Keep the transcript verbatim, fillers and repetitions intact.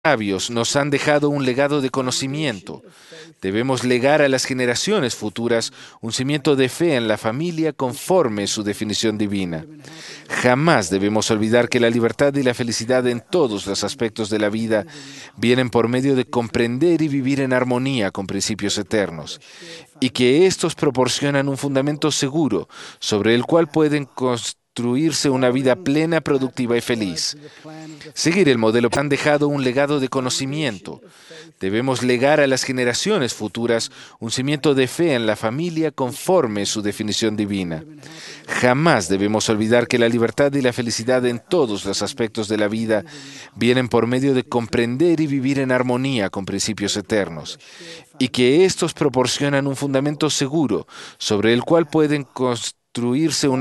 sabios nos han dejado un legado de conocimiento. Debemos legar a las generaciones futuras un cimiento de fe en la familia conforme su definición divina. Jamás debemos olvidar que la libertad y la felicidad en todos los aspectos de la vida vienen por medio de comprender y vivir en armonía con principios eternos, y que estos proporcionan un fundamento seguro sobre el cual pueden construirse una vida plena, productiva y feliz. Seguir el modelo han dejado un legado de conocimiento. Debemos legar a las generaciones futuras un cimiento de fe en la familia conforme su definición divina. Jamás debemos olvidar que la libertad y la felicidad en todos los aspectos de la vida vienen por medio de comprender y vivir en armonía con principios eternos, y que estos proporcionan un fundamento seguro sobre el cual pueden construirse una